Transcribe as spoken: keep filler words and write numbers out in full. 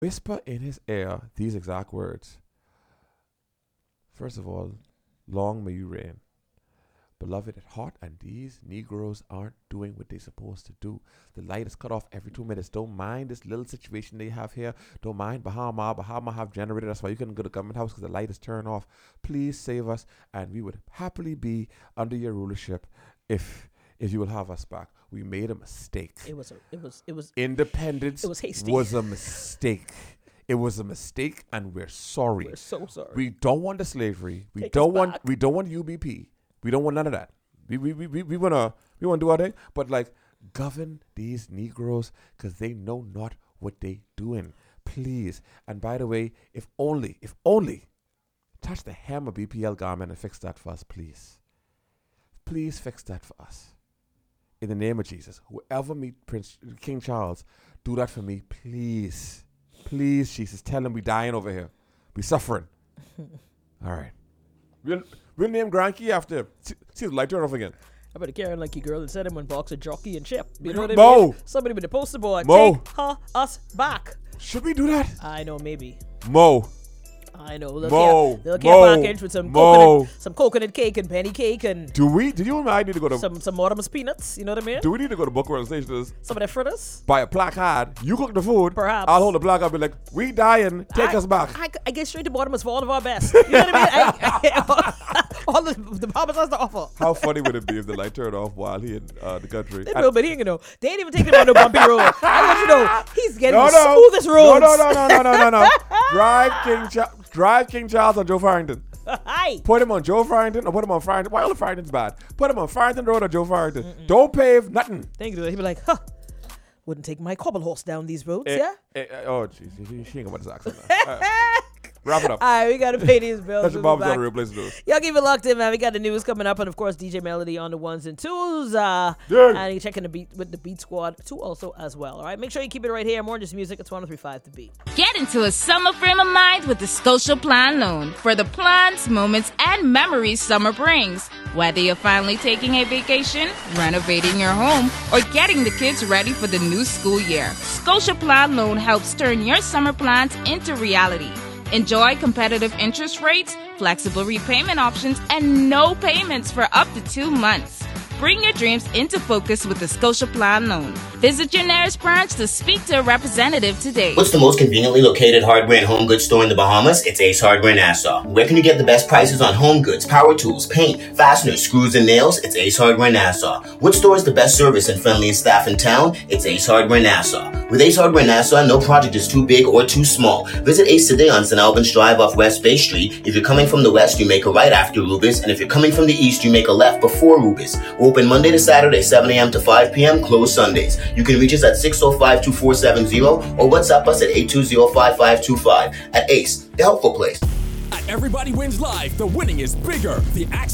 whisper in his ear these exact words. First of all, long may you reign. Beloved, it's hot, and these Negroes aren't doing what they're supposed to do. The light is cut off every two minutes. Don't mind this little situation they have here. Don't mind Bahama. Bahama have generated. That's why you couldn't go to the government house because the light is turned off. Please save us, and we would happily be under your rulership if if you will have us back. We made a mistake. It was a, it was it was Independence it was hasty. was a mistake. It was a mistake, and we're sorry. We're so sorry. We don't want the slavery. We Take don't us want back. we don't want U B P. We don't want none of that. We we we we, we wanna we wanna do our thing, but like govern these Negroes because they know not what they doing. Please. And by the way, if only, if only, touch the hem of B P L garment and fix that for us, please. Please fix that for us. In the name of Jesus, whoever meet Prince King Charles, do that for me, please. Please, Jesus, tell him we dying over here. We suffering. All right. We'll, we'll name Granky after him. See, see the light turn off again. I better carry on like your girl and send him one box of jockey and chip. You know what I Mo. mean? Somebody with the poster boy. Mo. Take her, us back. Should we do that? I know, maybe. Mo. I know. They'll Mo. get, they'll get Mo. packaged with some Mo. coconut, some coconut cake and penny cake and Do we? Did you and I need to go to? some some Mortimer's peanuts. You know what I mean? Do we need to go to Bookwell Station? Some of their fritters. Buy a placard. You cook the food. Perhaps. I'll hold the placard. I'll be like, "We dying. Take I, us back." I, I get straight to Mortimer's for all of our best. You know what I mean? I, I, all the the Bahamas has to offer. How funny would it be if the light turned off while he in uh, the country? They And- will, but he ain't gonna know. They ain't even taking him on no bumpy road. I want you to know he's getting no, the no, smoothest no, roads. no, no, no, no, no, no, no. Drive King, Cha- drive King Charles on Joe Farrington. Hi. Put him on Joe Farrington or put him on Farrington. Why all the Farrington's bad? Put him on Farrington Road or Joe Farrington. Mm-mm. Don't pave nothing. Thank you. He'd be like, huh, wouldn't take my cobble horse down these roads, Eh, yeah? eh, eh, oh, jeez. She, she ain't got what his accent now. Uh, wrap it up. All right, we got to pay these bills. That's your We'll be Bob's got back. a real place to do it. Y'all keep it locked in, man. We got the news coming up, and of course, D J Melody on the ones and twos. Uh, Yeah. and you checking the beat with the Beat Squad too, also as well. All right, make sure you keep it right here. More just music. It's one oh three point five The Beat. Get into a summer frame of mind with the Scotia Plan Loan for the plans, moments, and memories summer brings. Whether you're finally taking a vacation, renovating your home, or getting the kids ready for the new school year, Scotia Plan Loan helps turn your summer plans into reality. Enjoy competitive interest rates, flexible repayment options, and no payments for up to two months. Bring your dreams into focus with the Scotia Plan Loan. Visit your nearest branch to speak to a representative today. What's the most conveniently located hardware and home goods store in the Bahamas? It's Ace Hardware Nassau. Where can you get the best prices on home goods, power tools, paint, fasteners, screws, and nails? It's Ace Hardware Nassau. Which store is the best service and friendliest staff in town? It's Ace Hardware Nassau. With Ace Hardware Nassau, no project is too big or too small. Visit Ace today on Saint Albans Drive off West Bay Street. If you're coming from the west, you make a right after Rubis, and if you're coming from the east, you make a left before Rubis. We're open Monday to Saturday, seven a.m. to five p.m., closed Sundays. You can reach us at six oh five, two four seven zero or WhatsApp us at eight two zero, five five two five. At Ace, the helpful place. At Everybody Wins Live, the winning is bigger. The